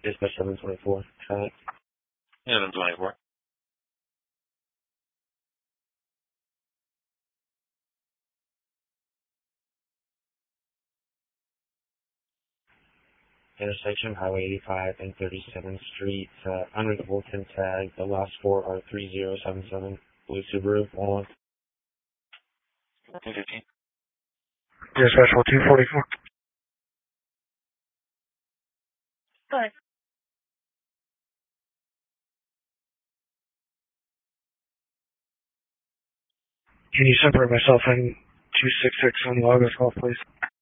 Dispatch 724. Yeah, 724. Intersection Highway 85 and 37th Street. Under the Vulcan tag, the last four are 3077. Blue Subaru. 215. Dispatch 1244. Go ahead. Can you separate myself and 266 on the August call, please?